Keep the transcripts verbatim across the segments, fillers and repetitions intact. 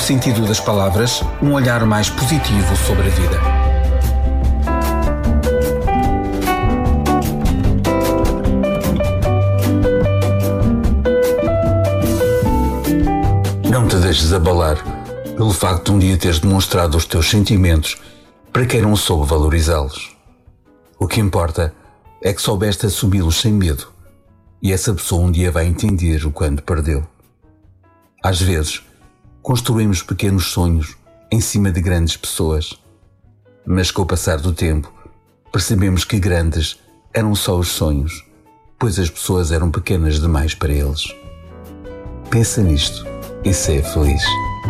sentido das palavras, um olhar mais positivo sobre a vida. Não te deixes abalar pelo facto de um dia teres demonstrado os teus sentimentos para quem não soube valorizá-los. O que importa é que soubeste assumi-los sem medo, e essa pessoa um dia vai entender o quanto perdeu. Às vezes, construímos pequenos sonhos em cima de grandes pessoas, mas com o passar do tempo, percebemos que grandes eram só os sonhos, pois as pessoas eram pequenas demais para eles. Pensa nisto e seja feliz.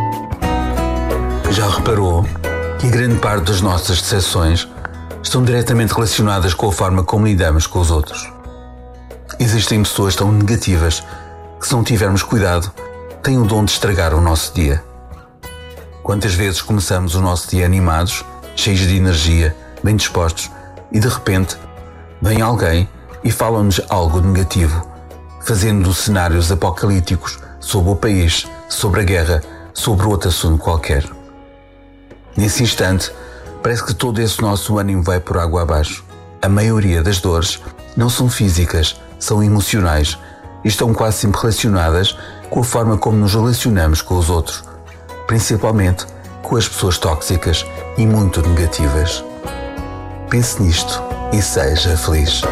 Já reparou que grande parte das nossas decepções estão diretamente relacionadas com a forma como lidamos com os outros? Existem pessoas tão negativas que, se não tivermos cuidado, têm o dom de estragar o nosso dia. Quantas vezes começamos o nosso dia animados, cheios de energia, bem dispostos, e de repente vem alguém e fala-nos algo negativo, fazendo cenários apocalípticos sobre o país, sobre a guerra, sobre outro assunto qualquer. Nesse instante, parece que todo esse nosso ânimo vai por água abaixo. A maioria das dores não são físicas, são emocionais e estão quase sempre relacionadas com a forma como nos relacionamos com os outros, principalmente com as pessoas tóxicas e muito negativas. Pense nisto e seja feliz.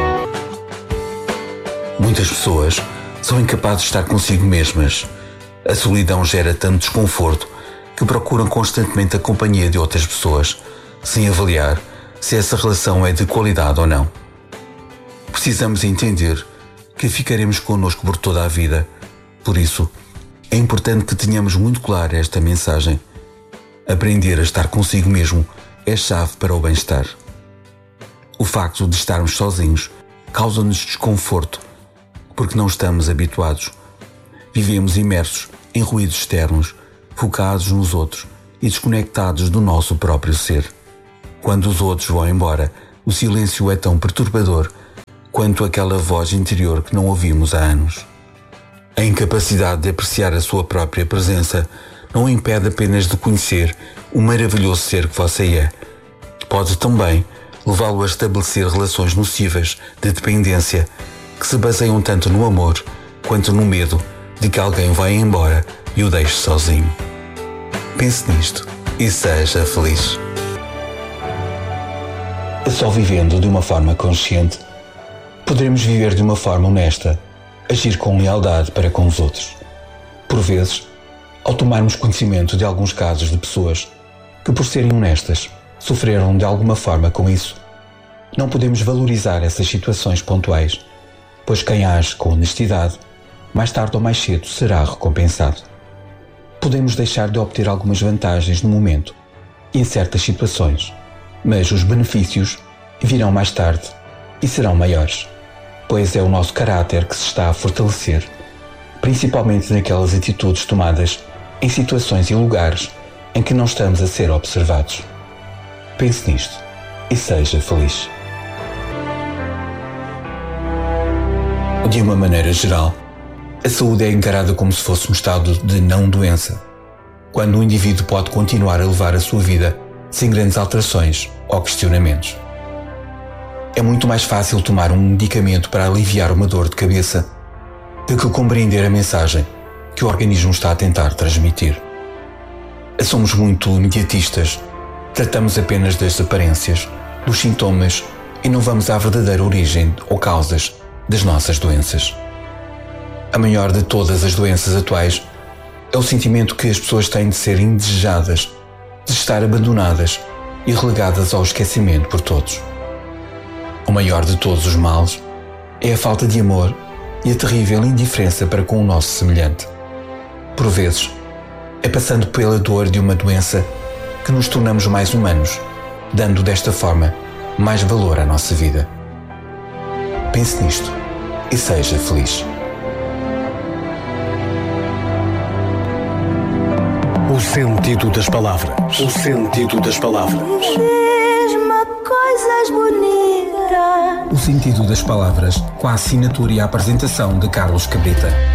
Muitas pessoas são incapazes de estar consigo mesmas. A solidão gera tanto desconforto que procuram constantemente a companhia de outras pessoas, sem avaliar se essa relação é de qualidade ou não. Precisamos entender que ficaremos connosco por toda a vida. Por isso, é importante que tenhamos muito clara esta mensagem. Aprender a estar consigo mesmo é a chave para o bem-estar. O facto de estarmos sozinhos causa-nos desconforto, porque não estamos habituados. Vivemos imersos em ruídos externos, focados nos outros e desconectados do nosso próprio ser. Quando os outros vão embora, o silêncio é tão perturbador quanto aquela voz interior que não ouvimos há anos. A incapacidade de apreciar a sua própria presença não o impede apenas de conhecer o maravilhoso ser que você é. Pode também levá-lo a estabelecer relações nocivas de dependência que se baseiam tanto no amor quanto no medo de que alguém vá embora e o deixe sozinho. Pense nisto e seja feliz. Só vivendo de uma forma consciente, poderemos viver de uma forma honesta, agir com lealdade para com os outros. Por vezes, ao tomarmos conhecimento de alguns casos de pessoas que, por serem honestas, sofreram de alguma forma com isso, não podemos valorizar essas situações pontuais, pois quem age com honestidade, mais tarde ou mais cedo será recompensado. Podemos deixar de obter algumas vantagens no momento e em certas situações, mas os benefícios virão mais tarde e serão maiores, pois é o nosso caráter que se está a fortalecer, principalmente naquelas atitudes tomadas em situações e lugares em que não estamos a ser observados. Pense nisto e seja feliz. De uma maneira geral, a saúde é encarada como se fosse um estado de não-doença, quando o indivíduo pode continuar a levar a sua vida sem grandes alterações ou questionamentos. É muito mais fácil tomar um medicamento para aliviar uma dor de cabeça do que compreender a mensagem que o organismo está a tentar transmitir. Somos muito imediatistas, tratamos apenas das aparências, dos sintomas e não vamos à verdadeira origem ou causas das nossas doenças. A maior de todas as doenças atuais é o sentimento que as pessoas têm de ser indesejadas, de estar abandonadas e relegadas ao esquecimento por todos. O maior de todos os males é a falta de amor e a terrível indiferença para com o nosso semelhante. Por vezes, é passando pela dor de uma doença que nos tornamos mais humanos, dando desta forma mais valor à nossa vida. Pense nisto e seja feliz. O sentido das palavras. O sentido das palavras. Diz-me coisas bonitas. O sentido das palavras, com a assinatura e a apresentação de Carlos Cabrita.